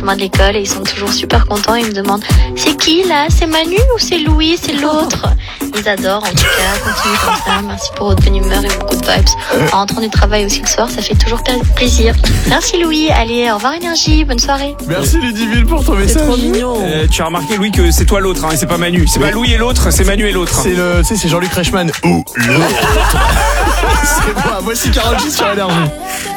chemin de l'école et ils sont toujours super contents. Ils me demandent c'est qui là? C'est Manu ou c'est Louis? C'est l'autre? Ils adorent en tout cas. Continuez comme ça. Merci pour votre bonne humeur et vos good vibes. En rentrant du travail aussi le soir, ça fait toujours plaisir. Merci Louis. Allez, au revoir Énergie. Bonne soirée. Merci Ludivine pour ton message. C'est trop mignon. Tu as remarqué Louis que c'est toi l'autre, hein, et c'est pas Manu. C'est pas Louis et l'autre, c'est Manu et l'autre. C'est Jean-Luc Reichmann ou l'autre. C'est moi, voici Karol G sur Énergie.